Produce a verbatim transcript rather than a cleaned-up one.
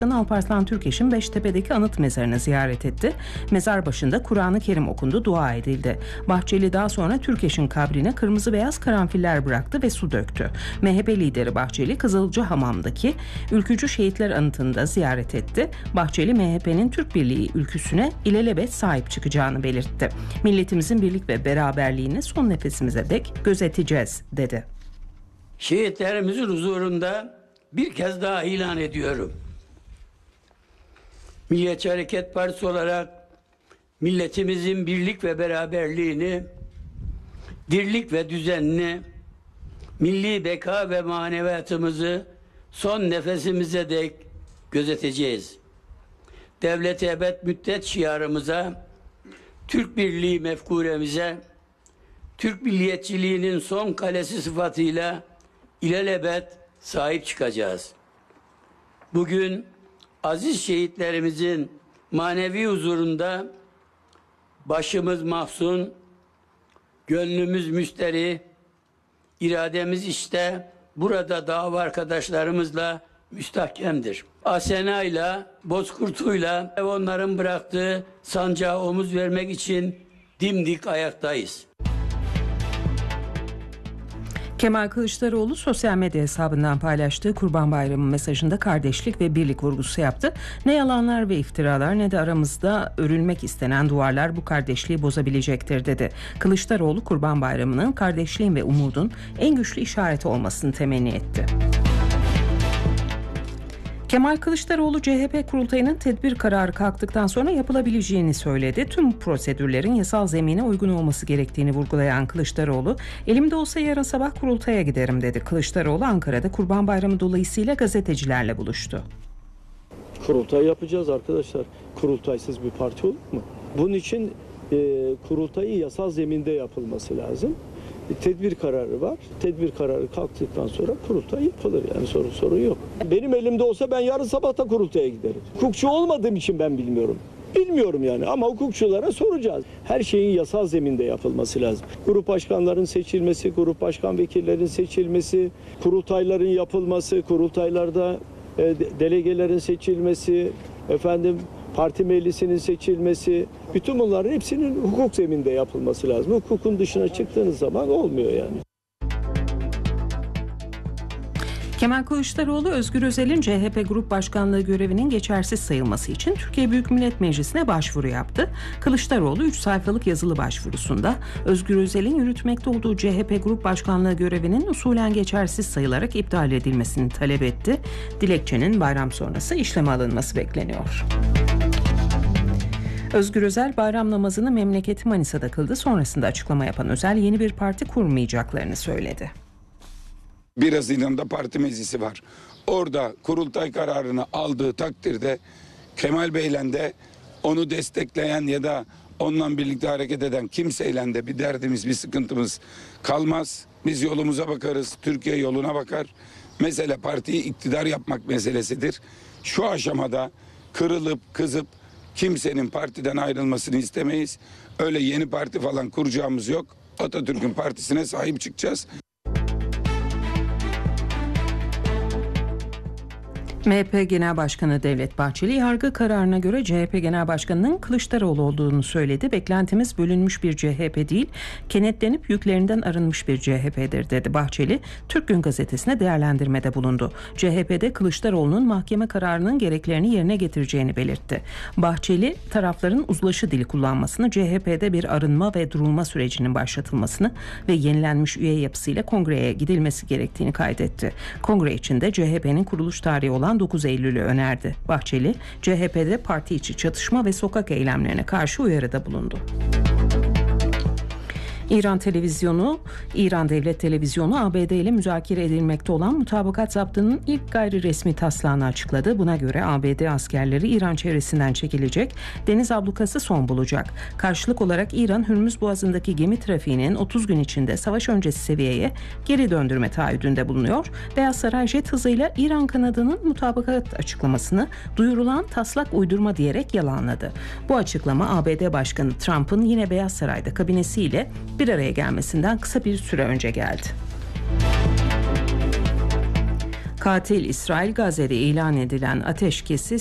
Alparslan Türkeş'in Beştepe'deki anıt mezarını ziyaret etti. Mezar başında Kur'an-ı Kerim okundu, dua edildi. Bahçeli daha sonra Türkeş'in kabrine kırmızı beyaz karanfiller bıraktı ve su döktü. M H P lideri Bahçeli, Kızılcahamam'daki Ülkücü Şehitler Anıtı'nı da ziyaret etti. Bahçeli, M H P'nin Türk Birliği ülküsüne ilelebet sahip çıkacağını belirtti. Milletimizin birlik ve beraberliğini son nefesimize dek gözeteceğiz, dedi. Şehitlerimizin huzurunda bir kez daha ilan ediyorum. Milliyetçi Hareket Partisi olarak milletimizin birlik ve beraberliğini, dirlik ve düzenini, milli beka ve maneviyatımızı son nefesimize dek gözeteceğiz. Devlet-i ebed müddet şiarımıza, Türk Birliği mefkuremize, Türk milliyetçiliğinin son kalesi sıfatıyla ilelebet sahip çıkacağız. Bugün aziz şehitlerimizin manevi huzurunda başımız mahzun, gönlümüz müsteri, irademiz işte burada dava arkadaşlarımızla müstahkemdir. Asena'yla, Bozkurt'uyla ve onların bıraktığı sancağa omuz vermek için dimdik ayaktayız. Kemal Kılıçdaroğlu sosyal medya hesabından paylaştığı Kurban Bayramı mesajında kardeşlik ve birlik vurgusu yaptı. Ne yalanlar ve iftiralar ne de aramızda örülmek istenen duvarlar bu kardeşliği bozabilecektir, dedi. Kılıçdaroğlu, Kurban Bayramı'nın kardeşliğin ve umudun en güçlü işareti olmasını temenni etti. Kemal Kılıçdaroğlu, C H P kurultayının tedbir kararı kalktıktan sonra yapılabileceğini söyledi. Tüm prosedürlerin yasal zemine uygun olması gerektiğini vurgulayan Kılıçdaroğlu, elimde olsa yarın sabah kurultaya giderim, dedi. Kılıçdaroğlu, Ankara'da Kurban Bayramı dolayısıyla gazetecilerle buluştu. Kurultay yapacağız arkadaşlar. Kurultaysız bir parti olur mu? Bunun için e, kurultayı yasal zeminde yapılması lazım. Tedbir kararı var. Tedbir kararı kalktıktan sonra kurultay yapılır. Yani sorun sorun yok. Benim elimde olsa ben yarın sabah da kurultaya giderim. Hukukçu olmadığım için ben bilmiyorum. Bilmiyorum yani ama hukukçulara soracağız. Her şeyin yasal zeminde yapılması lazım. Grup başkanların seçilmesi, grup başkan vekillerin seçilmesi, kurultayların yapılması, kurultaylarda e, delegelerin seçilmesi, efendim parti meclisinin seçilmesi, bütün bunların hepsinin hukuk zeminde yapılması lazım. Hukukun dışına çıktığınız zaman olmuyor yani. Kemal Kılıçdaroğlu, Özgür Özel'in C H P Grup Başkanlığı görevinin geçersiz sayılması için Türkiye Büyük Millet Meclisi'ne başvuru yaptı. Kılıçdaroğlu üç sayfalık yazılı başvurusunda Özgür Özel'in yürütmekte olduğu C H P Grup Başkanlığı görevinin usulen geçersiz sayılarak iptal edilmesini talep etti. Dilekçenin bayram sonrası işleme alınması bekleniyor. Özgür Özel bayram namazını memleketi Manisa'da kıldı. Sonrasında açıklama yapan Özel, yeni bir parti kurmayacaklarını söyledi. bir Haziran'da parti meclisi var. Orada kurultay kararını aldığı takdirde Kemal Bey'le de onu destekleyen ya da onunla birlikte hareket eden kimseyle de bir derdimiz, bir sıkıntımız kalmaz. Biz yolumuza bakarız, Türkiye yoluna bakar. Mesele partiyi iktidar yapmak meselesidir. Şu aşamada kırılıp kızıp kimsenin partiden ayrılmasını istemeyiz. Öyle yeni parti falan kuracağımız yok. Atatürk'ün partisine sahip çıkacağız. M H P Genel Başkanı Devlet Bahçeli, yargı kararına göre C H P Genel Başkanı'nın Kılıçdaroğlu olduğunu söyledi. Beklentimiz bölünmüş bir C H P değil, kenetlenip yüklerinden arınmış bir C H P'dir, dedi. Bahçeli, Türk Gün Gazetesi'ne değerlendirmede bulundu. C H P'de Kılıçdaroğlu'nun mahkeme kararının gereklerini yerine getireceğini belirtti. Bahçeli, tarafların uzlaşı dili kullanmasını, C H P'de bir arınma ve durulma sürecinin başlatılmasını ve yenilenmiş üye yapısıyla kongreye gidilmesi gerektiğini kaydetti. Kongre içinde C H P'nin kuruluş tarihi olan dokuz Eylül'ü önerdi. Bahçeli, C H P'de parti içi çatışma ve sokak eylemlerine karşı uyarıda bulundu. İran televizyonu, İran Devlet Televizyonu A B D ile müzakere edilmekte olan mutabakat zaptının ilk gayri resmi taslağını açıkladı. Buna göre A B D askerleri İran çevresinden çekilecek, deniz ablukası son bulacak. Karşılık olarak İran, Hürmüz Boğazı'ndaki gemi trafiğinin otuz gün içinde savaş öncesi seviyeye geri döndürme taahhüdünde bulunuyor. Beyaz Saray jet hızıyla İran kanadının mutabakat açıklamasını duyurulan taslak uydurma diyerek yalanladı. Bu açıklama A B D Başkanı Trump'ın yine Beyaz Saray'da kabinesiyle bir araya gelmesinden kısa bir süre önce geldi. Katil İsrail Gazze'de ilan edilen ateşkesi